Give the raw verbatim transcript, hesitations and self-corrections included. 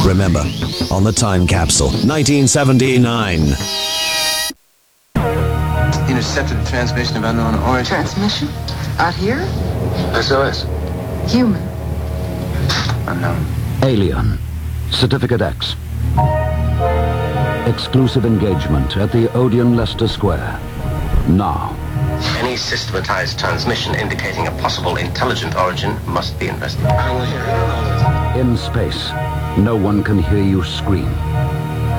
Remember, on the time capsule, nineteen seventy-nine. Intercepted a transmission of unknown origin. Transmission? Out here? S O S. Human. Unknown. Alien. Certificate X. Exclusive engagement at the Odeon Leicester Square. Now. Any systematized transmission indicating a possible intelligent origin must be investigated. I don't want to hear it. In space, no one can hear you scream.